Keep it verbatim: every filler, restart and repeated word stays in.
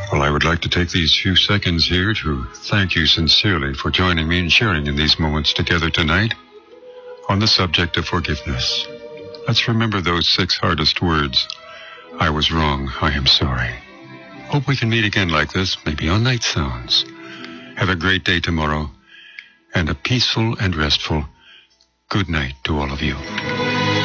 Well, I would like to take these few seconds here to thank you sincerely for joining me and sharing in these moments together tonight on the subject of forgiveness. Let's remember those six hardest words. I was wrong. I am sorry. Hope we can meet again like this, maybe on Night Sounds. Have a great day tomorrow, and a peaceful and restful good night to all of you.